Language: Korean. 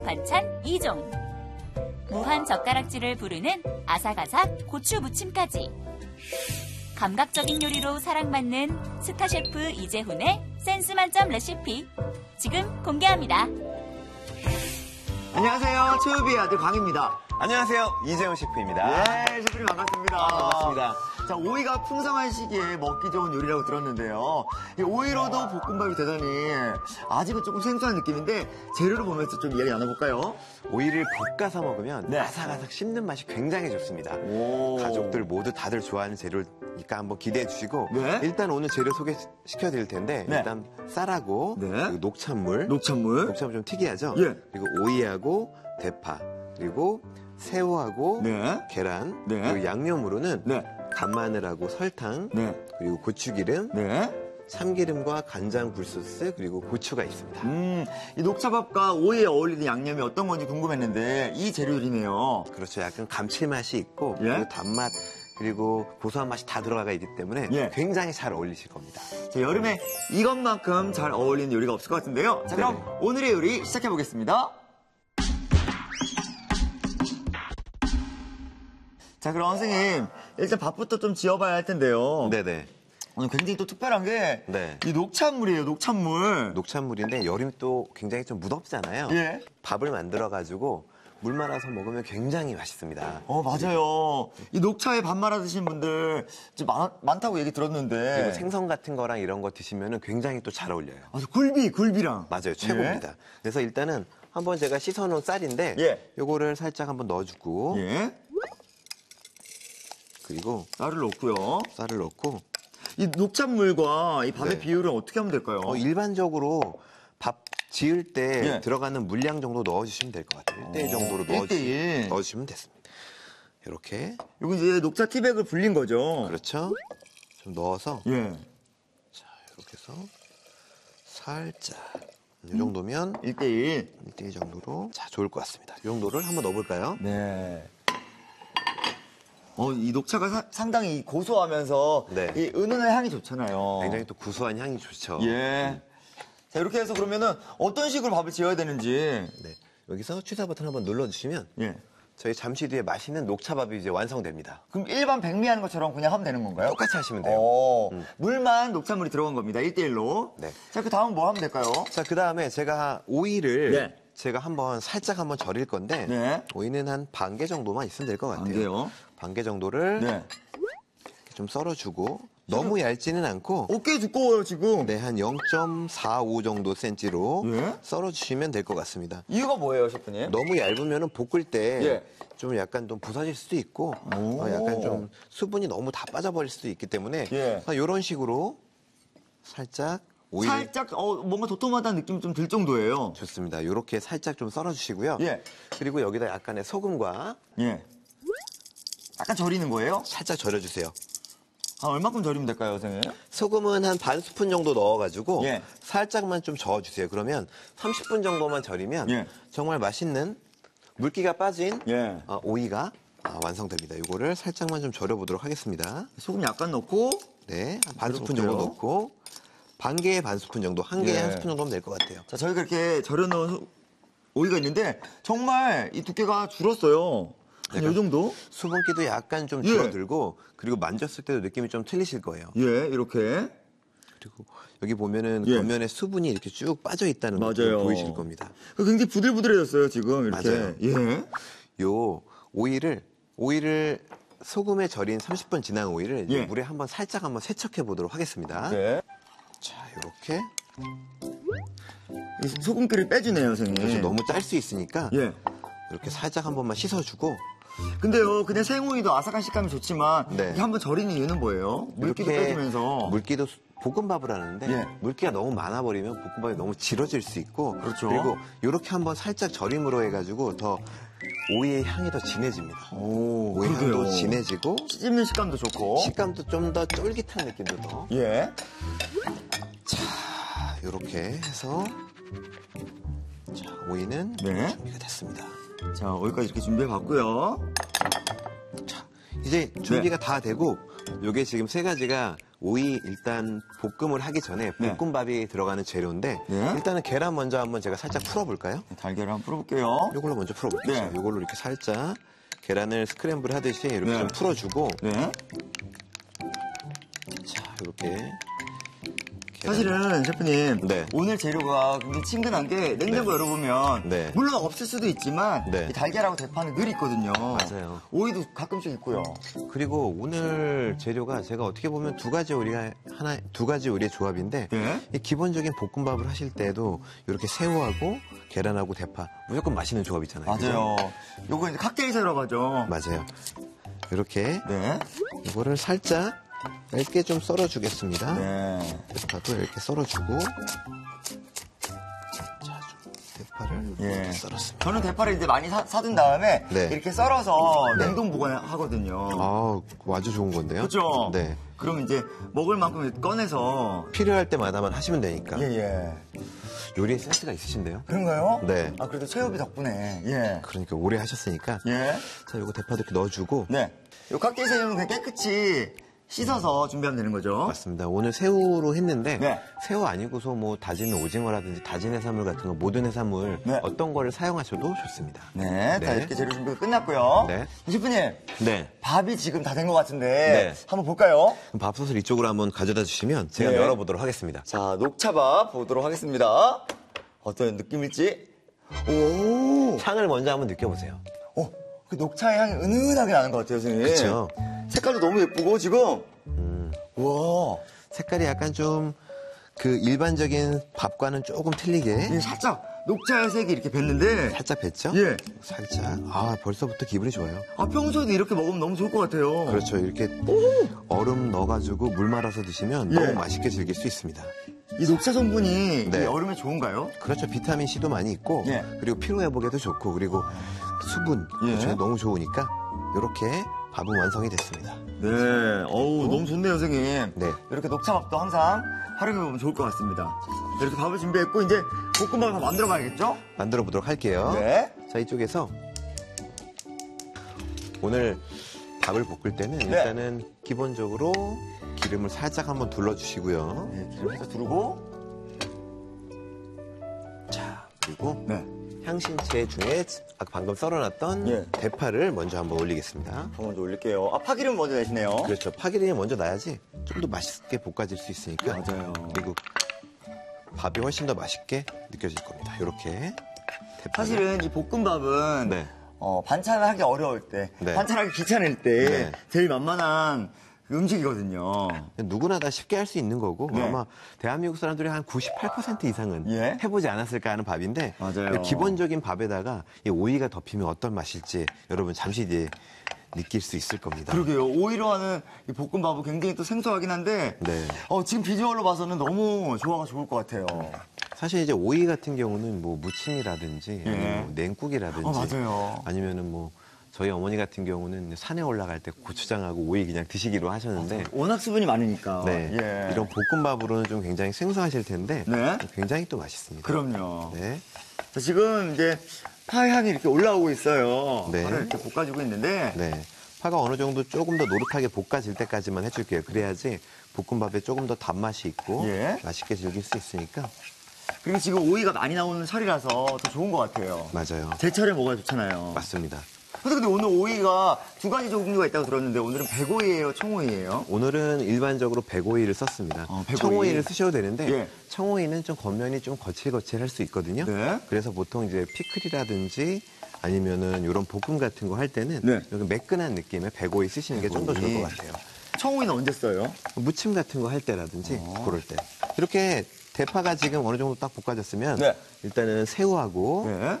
반찬 2종. 무한 젓가락질을 부르는 아삭아삭 고추 무침까지. 감각적인 요리로 사랑받는 스타 셰프 이재훈의 센스 만점 레시피. 지금 공개합니다. 안녕하세요. 최우비의 아들 광입니다. 안녕하세요. 이재훈 셰프입니다. 예, 셰프님 반갑습니다. 반갑습니다. 자, 오이가 풍성한 시기에 먹기 좋은 요리라고 들었는데요. 이 오이로도 볶음밥이 되다니 아직은 조금 생소한 느낌인데 재료를 보면서 좀 이야기 나눠볼까요? 오이를 볶아서 먹으면 네. 아삭아삭 씹는 맛이 굉장히 좋습니다. 오. 가족들 모두 다들 좋아하는 재료니까 한번 기대해 주시고 네. 일단 오늘 재료 소개시켜 드릴 텐데 네. 일단 쌀하고 네. 그리고 녹찬물 녹찬물. 좀 특이하죠? 예. 그리고 오이하고 대파 그리고 새우하고 네. 계란 네. 그리고 양념으로는 네. 간마늘하고 설탕 네. 그리고 고추기름 네. 참기름과 간장 굴소스 그리고 고추가 있습니다. 이 녹차밥과 오이에 어울리는 양념이 어떤 건지 궁금했는데 이 재료들이네요. 그렇죠. 약간 감칠맛이 있고 예? 그리고 단맛 그리고 고소한 맛이 다 들어가 있기 때문에 예. 굉장히 잘 어울리실 겁니다. 자, 여름에 이것만큼 잘 어울리는 요리가 없을 것 같은데요. 자, 그럼 네네. 오늘의 요리 시작해 보겠습니다. 자, 그럼 선생님 일단 밥부터 좀 지어봐야 할 텐데요. 네네. 오늘 굉장히 또 특별한 게 이 네. 녹찬물이에요. 녹찬물. 녹찬물인데 여름이 또 굉장히 좀 무덥잖아요. 예. 밥을 만들어가지고 물 말아서 먹으면 굉장히 맛있습니다. 맞아요. 이 녹차에 밥 말아 드신 분들 좀 많다고 얘기 들었는데. 그리고 생선 같은 거랑 이런 거 드시면 굉장히 또 잘 어울려요. 맞아, 굴비랑. 맞아요. 최고입니다. 그래서 일단은 한번 제가 씻어놓은 쌀인데 예. 요거를 살짝 한번 넣어주고 예. 그리고 쌀을 넣고요. 쌀을 넣고 이 녹찬물과 이 밥의 네. 비율은 어떻게 하면 될까요? 일반적으로 밥 지을 때 예. 들어가는 물량 정도 넣어주시면 될 것 같아요. 1대1 정도로 1대1. 넣어주시면 됐습니다. 이렇게. 이거 이제 녹차 티백을 불린 거죠? 그렇죠. 좀 넣어서 예. 자 이렇게 해서 살짝 이 정도면 1대1. 1대1 정도로 자 좋을 것 같습니다. 이 정도를 한번 넣어볼까요? 네. 이 녹차가 상당히 고소하면서 네. 이 은은한 향이 좋잖아요. 굉장히 또 구수한 향이 좋죠. 예. 자, 이렇게 해서 그러면은 어떤 식으로 밥을 지어야 되는지. 네. 여기서 취사 버튼 한번 눌러주시면 예. 저희 잠시 뒤에 맛있는 녹차밥이 이제 완성됩니다. 그럼 일반 백미 하는 것처럼 그냥 하면 되는 건가요? 똑같이 하시면 돼요. 물만 녹차물이 들어간 겁니다. 1대1로. 네. 자, 그 다음 뭐 하면 될까요? 자, 그 다음에 제가 오이를 네. 제가 살짝 한번 절일 건데 네. 오이는 한 반 개 정도만 있으면 될 것 같아요. 반 개요? 반 개 정도를 네. 이렇게 좀 썰어주고 너무 얇지는 않고 꽤 두꺼워요, 지금. 네, 한 0.45 정도 센치로 예? 썰어주시면 될 것 같습니다. 이유가 뭐예요, 셰프님? 너무 얇으면 볶을 때 예. 좀 약간 좀 부서질 수도 있고 약간 좀 수분이 너무 다 빠져버릴 수도 있기 때문에 예. 이런 식으로 살짝 오이를 살짝 뭔가 도톰하다는 느낌이 좀 들 정도예요. 좋습니다. 이렇게 살짝 좀 썰어주시고요. 예. 그리고 여기다 약간의 소금과 예. 약간 절이는 거예요? 살짝 절여주세요. 얼마큼 절이면 될까요, 선생님? 소금은 한 반 스푼 정도 넣어가지고 예. 살짝만 좀 저어주세요. 그러면 30분 정도만 절이면 예. 정말 맛있는 물기가 빠진 예. 오이가 완성됩니다. 이거를 살짝만 좀 절여보도록 하겠습니다. 소금 약간 넣고. 네, 반 스푼 그래볼게요. 정도 넣고 반 개에 반 스푼 정도, 한 개에 예. 한 스푼 정도면 될 것 같아요. 자, 저희가 이렇게 절여놓은 오이가 있는데 정말 이 두께가 줄었어요. 한 요 정도? 수분기도 약간 좀 예. 줄어들고 그리고 만졌을 때도 느낌이 좀 틀리실 거예요. 예, 이렇게. 그리고 여기 보면은 예. 겉면에 수분이 이렇게 쭉 빠져 있다는 거 맞아요. 보이실 겁니다. 굉장히 부들부들해졌어요, 지금. 이렇게. 맞아요. 예. 요 오이를 소금에 절인 30분 지난 오이를 이제 예. 물에 살짝 한번 세척해 보도록 하겠습니다. 네. 자, 이렇게 이 소금기를 빼주네요, 선생님. 그래서 너무 짤 수 있으니까 예. 이렇게 살짝 한 번만 씻어주고 근데요, 그냥 생오이도 아삭한 식감이 좋지만 네. 이게 한번 절이는 이유는 뭐예요? 물기도 이렇게 빼주면서. 물기도 볶음밥을 하는데 예. 물기가 너무 많아버리면 볶음밥이 너무 질어질 수 있고 그렇죠. 그리고 이렇게 한번 살짝 절임으로 해가지고 더 오이의 향이 더 진해집니다. 오, 오이 향도 그러게요. 진해지고 씹는 식감도 좋고. 식감도 좀 더 쫄깃한 느낌도 더. 예. 자, 이렇게 해서 자, 오이는 네. 준비가 됐습니다. 자, 오이까지 이렇게 준비해봤고요. 자, 이제 준비가 다 되고 요게 지금 세 가지가 오이 일단 볶음을 하기 전에 네. 볶음밥이 들어가는 재료인데 네. 일단은 계란 먼저 한번 제가 살짝 풀어볼까요? 달걀을 한번 풀어볼게요. 이걸로 먼저 풀어볼게요. 네. 이걸로 이렇게 살짝 계란을 스크램블 하듯이 이렇게 네. 좀 풀어주고 네. 자 이렇게 사실은 셰프님 네. 오늘 재료가 굉장히 친근한 게 냉장고 네. 열어보면 네. 물론 없을 수도 있지만 네. 이 달걀하고 대파는 늘 있거든요. 맞아요. 오이도 가끔씩 있고요. 그리고 오늘 재료가 제가 어떻게 보면 두 가지 요리의 조합인데 네. 이 기본적인 볶음밥을 하실 때도 이렇게 새우하고 계란하고 대파 무조건 맛있는 조합이잖아요. 맞아요. 요거 이제 칵테일이라고 하죠. 맞아요. 이렇게 네. 이거를 살짝 얇게 좀 썰어주겠습니다. 네. 대파도 이렇게 썰어주고 자, 좀 대파를 예. 이렇게 썰었습니다. 저는 대파를 이제 많이 사둔 다음에 네. 이렇게 썰어서 네. 냉동 보관하거든요. 아, 아주 좋은 건데요. 그렇죠? 네. 그럼 이제 먹을 만큼 꺼내서 필요할 때마다만 하시면 되니까 예예. 요리에 센스가 있으신데요. 그런가요? 네. 아 그래도 최협이 덕분에 예. 그러니까 오래 하셨으니까 예. 자, 요거 대파도 이렇게 넣어주고 네. 요 칵테일 새우는 그냥 깨끗이 씻어서 준비하면 되는 거죠. 맞습니다. 오늘 새우로 했는데 네. 새우 아니고서 뭐 다진 오징어라든지 다진 해산물 같은 거 모든 해산물 네. 어떤 거를 사용하셔도 좋습니다. 네. 자 네. 이렇게 재료 준비가 끝났고요. 네. 셰프님 네. 밥이 지금 다 된 것 같은데 네. 한번 볼까요? 그럼 밥솥을 이쪽으로 한번 가져다 주시면 제가 네. 열어보도록 하겠습니다. 자 녹차밥 보도록 하겠습니다. 어떤 느낌일지. 오. 향을 먼저 한번 느껴보세요. 그 녹차의 향이 은은하게 나는 것 같아요, 선생님. 그쵸. 색깔도 너무 예쁘고 지금. 우와. 색깔이 약간 좀 그 일반적인 밥과는 조금 틀리게 이게 살짝 녹차의 색이 이렇게 뱄는데. 살짝 뱄죠? 예. 살짝. 아, 벌써부터 기분이 좋아요. 아 평소에도 이렇게 먹으면 너무 좋을 것 같아요. 그렇죠. 이렇게 얼음 넣어가지고 물 말아서 드시면 예. 너무 맛있게 즐길 수 있습니다. 이 녹차 성분이 네. 이 얼음에 좋은가요? 그렇죠. 비타민 C도 많이 있고 예. 그리고 피로 회복에도 좋고 그리고 수분 예. 그렇죠. 너무 좋으니까 이렇게 밥은 완성이 됐습니다. 네. 어우 너무 좋네요, 선생님. 네. 이렇게 녹차밥도 항상 활용해보면 좋을 것 같습니다. 이렇게 밥을 준비했고 이제 볶음밥을 만들어 봐야겠죠? 만들어 보도록 할게요. 네. 자, 이쪽에서 오늘 밥을 볶을 때는 일단은 기본적으로 기름을 살짝 한번 둘러주시고요. 네, 기름 살짝 두르고. 자, 그리고 네. 향신채 중에 아까 방금 썰어놨던 예. 대파를 먼저 한번 올리겠습니다. 저 먼저 올릴게요. 아 파기름 먼저 내시네요. 그렇죠. 파기름이 먼저 나야지 좀 더 맛있게 볶아질 수 있으니까. 맞아요. 그리고 밥이 훨씬 더 맛있게 느껴질 겁니다. 이렇게 대파를. 사실은 이 볶음밥은 네. 반찬을 하기 어려울 때, 네. 반찬하기 귀찮을 때 네. 제일 만만한 그 음식이거든요. 누구나 다 쉽게 할 수 있는 거고 네. 아마 대한민국 사람들이 한 98% 이상은 예. 해보지 않았을까 하는 밥인데 맞아요. 기본적인 밥에다가 이 오이가 덮이면 어떤 맛일지 여러분 잠시 뒤에 느낄 수 있을 겁니다. 그러게요. 오이로 하는 이 볶음밥은 굉장히 또 생소하긴 한데 네. 지금 비주얼로 봐서는 너무 조화가 좋을 것 같아요. 사실 이제 오이 같은 경우는 뭐 무침이라든지 예. 아니면 뭐 냉국이라든지 맞아요. 아니면은 뭐 저희 어머니 같은 경우는 산에 올라갈 때 고추장하고 오이 그냥 드시기로 하셨는데 워낙 수분이 많으니까. 네. 예. 이런 볶음밥으로는 좀 굉장히 생소하실 텐데 네. 굉장히 또 맛있습니다. 그럼요. 네. 자, 지금 이제 파 향이 이렇게 올라오고 있어요. 네. 파를 이렇게 볶아주고 있는데. 네. 파가 어느 정도 조금 더 노릇하게 볶아질 때까지만 해줄게요. 그래야지 볶음밥에 조금 더 단맛이 있고 예. 맛있게 즐길 수 있으니까. 그리고 지금 오이가 많이 나오는 철이라서 더 좋은 것 같아요. 맞아요. 제철에 먹어야 좋잖아요. 맞습니다. 근데 오늘 오이가 두 가지 종류가 있다고 들었는데 오늘은 백오이예요, 청오이예요? 오늘은 일반적으로 백오이를 썼습니다. 백오이. 청오이를 쓰셔도 되는데 예. 청오이는 좀 겉면이 좀 거칠거칠할 수 있거든요. 네. 그래서 보통 이제 피클이라든지 아니면은 이런 볶음 같은 거 할 때는 네. 여기 매끈한 느낌의 백오이 쓰시는 게 좀 더 좋을 것 같아요. 청오이는 언제 써요? 무침 같은 거 할 때라든지 그럴 때. 이렇게 대파가 지금 어느 정도 딱 볶아졌으면 네. 일단은 새우하고 네.